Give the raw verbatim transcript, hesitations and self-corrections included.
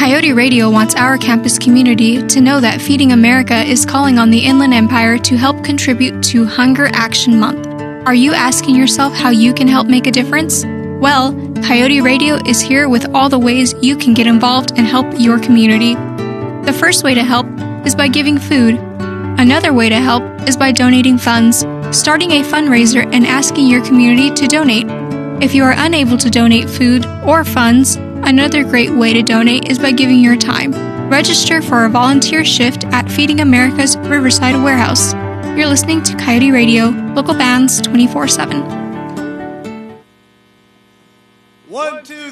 Coyote Radio wants our campus community to know that Feeding America is calling on the Inland Empire to help contribute to Hunger Action Month. Are you asking yourself how you can help make a difference? Well, Coyote Radio is here with all the ways you can get involved and help your community. The first way to help is by giving food. Another way to help is by donating funds, starting a fundraiser and asking your community to donate. If you are unable to donate food or funds, another great way to donate is by giving your time. Register for a volunteer shift at Feeding America's Riverside Warehouse. You're listening to Coyote Radio, local bands twenty-four seven. One, two,